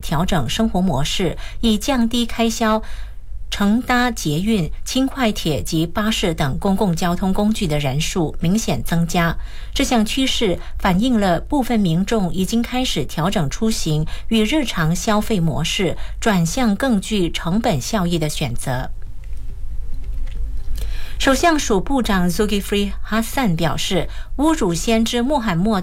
调整生活模式，以降低开销。乘搭捷运、轻快铁及巴士等公共交通工具的人数明显增加。这项趋势反映了部分民众已经开始调整出行与日常消费模式，转向更具成本效益的选择。首相署部长 Zulkifli Hassan 表示，侮辱先知穆罕默